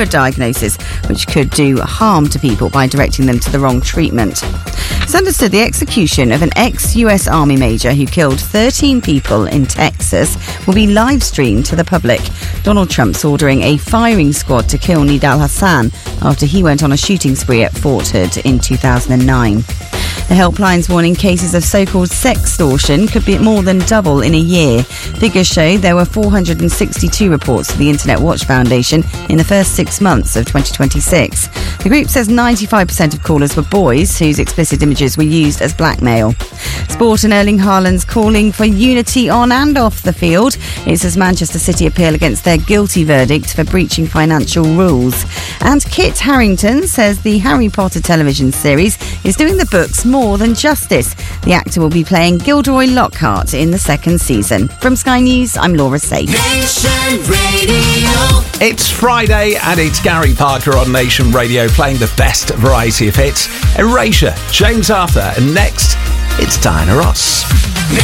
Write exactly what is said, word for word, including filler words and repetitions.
overdiagnosis, which could do harm to people by directing them to the wrong treatment. It's understood the execution of an ex-U S Army major who killed thirteen people in Texas will be live-streamed to the public. Donald Trump's ordering a firing squad to kill Nidal Hassan after he went on a shooting spree at Fort Hood in two thousand nine. The helpline's warning cases of so-called sextortion could be more than double in a year. Figures show there were four hundred sixty-two reports to the Internet Watch Foundation in the first six months of twenty twenty-six. The group says ninety-five percent of callers were boys whose explicit images were used as blackmail. Sport and Erling Haaland's calling for unity on and off the field. It's as Manchester City appeal against their guilty verdict for breaching financial rules. And Kit Harington says the Harry Potter television series is doing the books more than justice. The actor will be playing Gilderoy Lockhart in the second season. From Sky News, I'm Laura Safe. Nation Radio. It's Friday and it's Gary Parker on Nation Radio playing the best variety of hits. Erasure, James Arthur, and next, it's Diana Ross.